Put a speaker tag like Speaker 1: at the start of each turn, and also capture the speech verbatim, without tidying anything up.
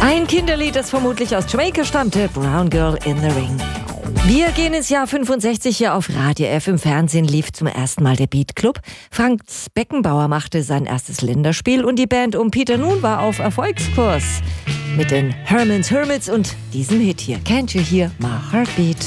Speaker 1: Ein Kinderlied, das vermutlich aus Jamaika stammte, Brown Girl in the Ring. Wir gehen ins Jahr fünfundsechzig. Hier auf Radio F. Im Fernsehen lief zum ersten Mal der Beat Club. Franz Beckenbauer machte sein erstes Länderspiel und die Band um Peter Nun war auf Erfolgskurs. Mit den Herman's Hermits und diesem Hit hier. Can't You Hear My Heartbeat?